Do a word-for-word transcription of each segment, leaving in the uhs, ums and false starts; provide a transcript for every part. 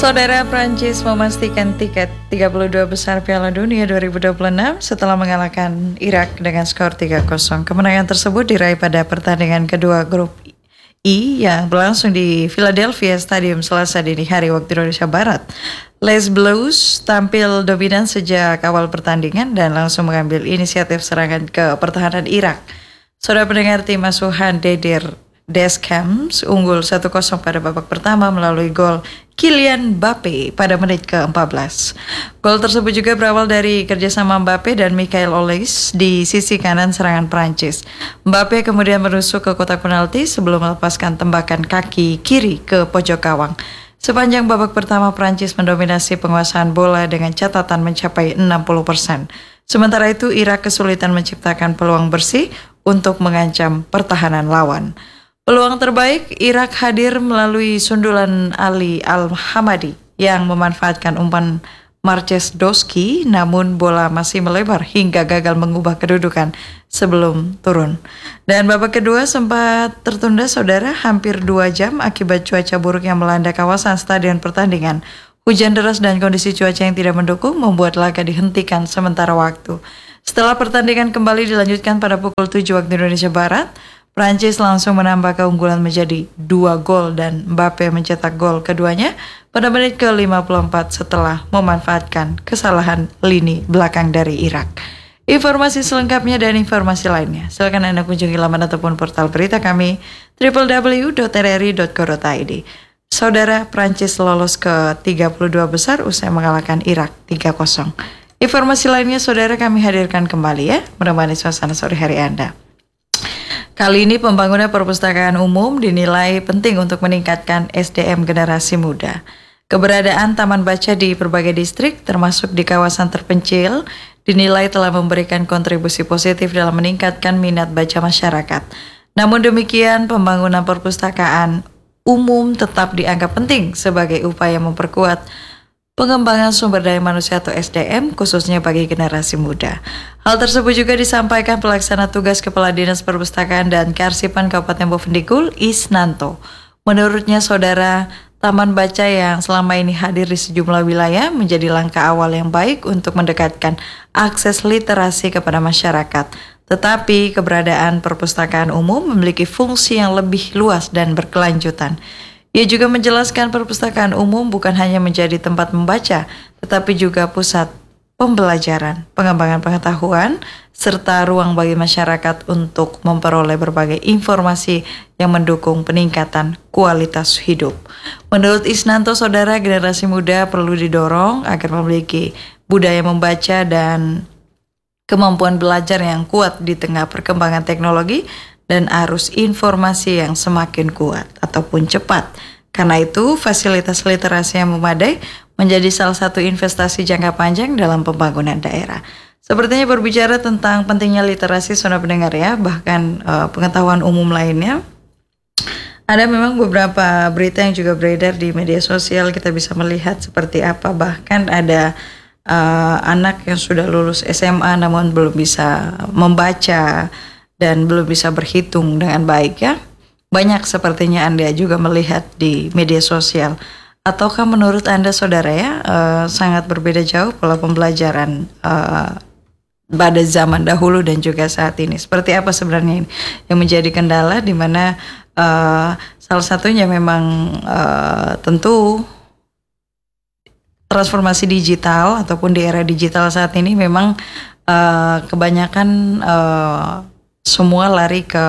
Saudara, Prancis memastikan tiket tiga puluh dua besar Piala Dunia dua ribu dua puluh enam setelah mengalahkan Irak dengan skor tiga kosong. Kemenangan tersebut diraih pada pertandingan kedua grup I yang berlangsung di Philadelphia Stadium Selasa dini hari waktu Indonesia Barat. Les Bleus tampil dominan sejak awal pertandingan dan langsung mengambil inisiatif serangan ke pertahanan Irak. Saudara pendengar, tim asuhan Dedir Deschamps unggul satu kosong pada babak pertama melalui gol Kylian Mbappe pada menit ke empat belas. Gol tersebut juga berawal dari kerjasama Mbappe dan Michael Olise di sisi kanan serangan Prancis. Mbappe kemudian menusuk ke kotak penalti sebelum melepaskan tembakan kaki kiri ke pojok gawang. Sepanjang babak pertama, Prancis mendominasi penguasaan bola dengan catatan mencapai enam puluh persen. Sementara itu, Irak kesulitan menciptakan peluang bersih untuk mengancam pertahanan lawan. Peluang terbaik Irak hadir melalui sundulan Ali Al-Hamadi yang memanfaatkan umpan Marques Doski, namun bola masih melebar hingga gagal mengubah kedudukan sebelum turun. Dan babak kedua sempat tertunda, saudara, hampir dua jam akibat cuaca buruk yang melanda kawasan stadion pertandingan. Hujan deras dan kondisi cuaca yang tidak mendukung membuat laga dihentikan sementara waktu. Setelah pertandingan kembali dilanjutkan pada pukul tujuh waktu Indonesia Barat, Prancis langsung menambah keunggulan menjadi dua gol dan Mbappe mencetak gol keduanya pada menit ke lima puluh empat setelah memanfaatkan kesalahan lini belakang dari Irak. Informasi selengkapnya dan informasi lainnya silakan Anda kunjungi laman ataupun portal berita kami w w w dot r r i dot co dot i d. Saudara, Prancis lolos ke tiga puluh dua besar usai mengalahkan Irak tiga kosong. Informasi lainnya, saudara, kami hadirkan kembali ya, menemani suasana sore hari Anda. Kali ini pembangunan perpustakaan umum dinilai penting untuk meningkatkan S D M generasi muda. Keberadaan taman baca di berbagai distrik, termasuk di kawasan terpencil, dinilai telah memberikan kontribusi positif dalam meningkatkan minat baca masyarakat. Namun demikian, pembangunan perpustakaan umum tetap dianggap penting sebagai upaya memperkuat pengembangan sumber daya manusia atau S D M khususnya bagi generasi muda. Hal tersebut juga disampaikan pelaksana tugas Kepala Dinas Perpustakaan dan Kearsipan Kabupaten Bovendigul, Isnanto. Menurutnya, saudara, taman baca yang selama ini hadir di sejumlah wilayah menjadi langkah awal yang baik untuk mendekatkan akses literasi kepada masyarakat. Tetapi keberadaan perpustakaan umum memiliki fungsi yang lebih luas dan berkelanjutan. Ia juga menjelaskan perpustakaan umum bukan hanya menjadi tempat membaca, tetapi juga pusat pembelajaran, pengembangan pengetahuan, serta ruang bagi masyarakat untuk memperoleh berbagai informasi yang mendukung peningkatan kualitas hidup. Menurut Isnanto, saudara, generasi muda perlu didorong agar memiliki budaya membaca dan kemampuan belajar yang kuat di tengah perkembangan teknologi dan arus informasi yang semakin kuat ataupun cepat. Karena itu, fasilitas literasi yang memadai menjadi salah satu investasi jangka panjang dalam pembangunan daerah. Sepertinya berbicara tentang pentingnya literasi, saudara pendengar ya, bahkan uh, pengetahuan umum lainnya. Ada memang beberapa berita yang juga beredar di media sosial, kita bisa melihat seperti apa. Bahkan ada uh, anak yang sudah lulus S M A namun belum bisa membaca dan belum bisa berhitung dengan baik ya. Banyak sepertinya Anda juga melihat di media sosial. Ataukah menurut Anda, saudara ya, uh, sangat berbeda jauh pola pembelajaran uh, pada zaman dahulu dan juga saat ini? Seperti apa sebenarnya ini yang menjadi kendala, di mana uh, salah satunya memang uh, tentu transformasi digital ataupun di era digital saat ini memang uh, kebanyakan uh, semua lari ke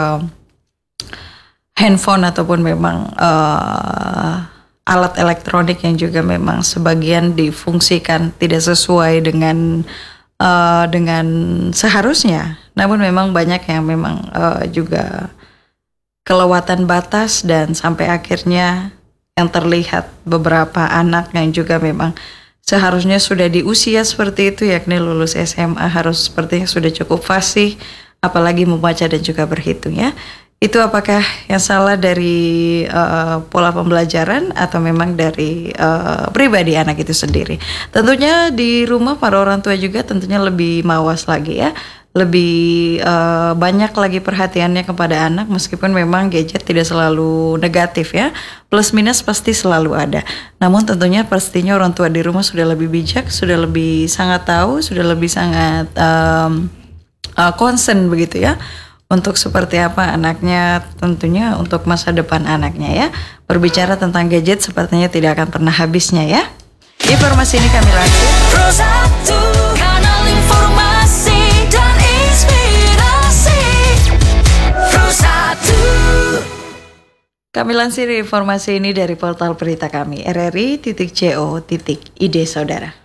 handphone ataupun memang uh, alat elektronik yang juga memang sebagian difungsikan tidak sesuai dengan uh, dengan seharusnya. Namun memang banyak yang memang uh, juga kelewatan batas dan sampai akhirnya yang terlihat beberapa anak yang juga memang seharusnya sudah di usia seperti itu, yakni lulus S M A, harus sepertinya sudah cukup fasih apalagi membaca dan juga berhitung ya. Itu apakah yang salah dari uh, pola pembelajaran atau memang dari uh, pribadi anak itu sendiri? Tentunya di rumah para orang tua juga tentunya lebih mawas lagi ya. Lebih uh, banyak lagi perhatiannya kepada anak, meskipun memang gadget tidak selalu negatif ya, plus minus pasti selalu ada. Namun tentunya pastinya orang tua di rumah sudah lebih bijak, sudah lebih sangat tahu, sudah lebih sangat um, uh, concern begitu ya, untuk seperti apa anaknya, tentunya untuk masa depan anaknya ya. Berbicara tentang gadget sepertinya tidak akan pernah habisnya ya. Informasi ini kami lansir Pro satu, kanal informasi dan inspirasi. Pro satu. Kami lansir informasi ini dari portal berita kami r r i titik co titik i d saudara.